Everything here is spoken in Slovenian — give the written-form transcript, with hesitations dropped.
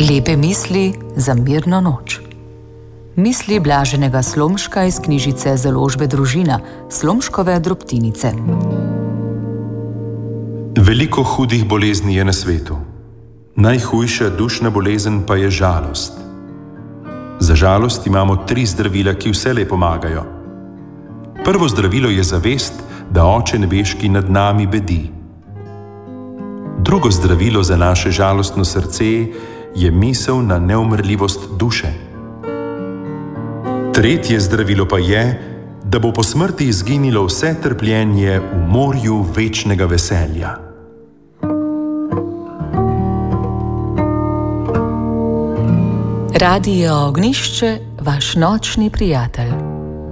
Lepe misli za mirno noč. Misli Blaženega Slomška iz knjižice Založbe Družina, Slomškove drobtinice. Veliko hudih bolezni je na svetu. Najhujša dušna bolezen pa je žalost. Za žalost imamo 3 zdravila, ki vselej pomagajo. Prvo zdravilo je zavest, da Oče nebeški nad nami bedi. Drugo zdravilo za naše žalostno srce je misel na neumrljivost duše. Tretje zdravilo pa je, da bo po smrti izginilo vse trpljenje v morju večnega veselja. Radio Ognjišče, vaš nočni prijatelj.